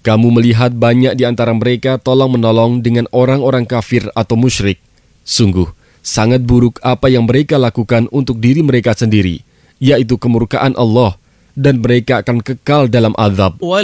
Kamu melihat banyak di antara mereka tolong-menolong dengan orang-orang kafir atau musyrik. Sungguh, sangat buruk apa yang mereka lakukan untuk diri mereka sendiri, yaitu kemurkaan Allah, dan mereka akan kekal dalam azab.